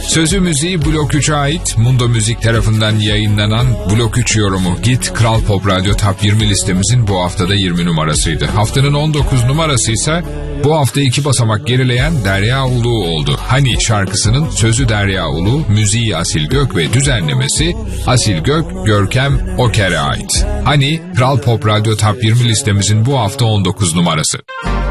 Sözü müziği Blok 3'e ait. Mundo Müzik tarafından yayınlanan Blok 3 yorumu Git Kral Pop Radyo Top 20 listemizin bu haftada 20 numarasıydı. Haftanın 19 numarası ise bu hafta 2 basamak gerileyen Derya Ulu oldu. Hani şarkısının sözü Derya Ulu, müziği Asil Gök ve düzenlemesi Asil Gök, Görkem Oker'e ait. Hani Kral Pop Radyo Top 20 listemizin bu hafta 19 numarası.